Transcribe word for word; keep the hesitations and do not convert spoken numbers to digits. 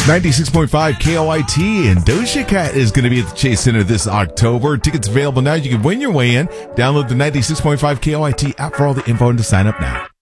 ninety-six point five K O I T, and Doja Cat is going to be at the Chase Center this October. Tickets available now. You can win your way in. Download the ninety-six point five K O I T app for all the info and to sign up now.